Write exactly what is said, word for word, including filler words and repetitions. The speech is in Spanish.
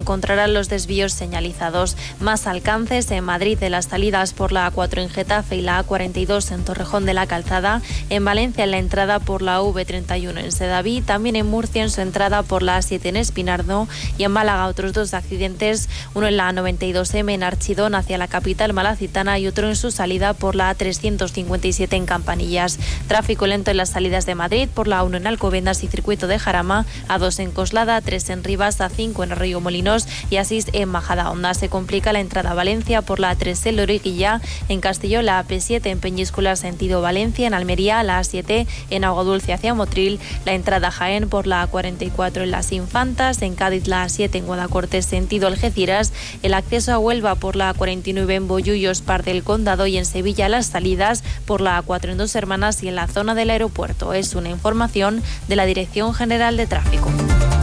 encontrarán los desvíos señalizados. Más alcances en Madrid de las salidas por la A cuatro en Getafe y la A cuarenta y dos en Torrejón de la Calzada. En Valencia en la entrada por la A V treinta y uno en Sedaví. También en Murcia en su entrada por la A siete en Espinardo. Y en Málaga otros dos accidentes. Uno en la A noventa y dos eme en Archidón hacia la capital malacitana y otro en su salida por la A trescientos cincuenta y siete en Campanillas. Tráfico lento en las salidas de Madrid por la A uno en Alcobendas y Circuito de Jarama. A dos en Coslada, A tres en Rivas, A cinco en Arroyo Molinos y A seis en Majadahonda. Se complica la entrada a Valencia por la A tres en Loriguilla. En Castelló la A P siete en Peñíscola sentido Valencia. En Almería la A siete en Aguadulce hacia Motril. La entrada a Jaén por la A cuarenta y cuatro en Las Infantas. En Cádiz la A siete en Guadacorte sentido Algeciras. El acceso a Huelva por la A cuarenta y nueve en Bollullos, Par del Condado y en Sevilla las salidas por la A cuatro en Dos Hermanas y en la zona del aeropuerto. Es una información de la Dirección General de Tráfico.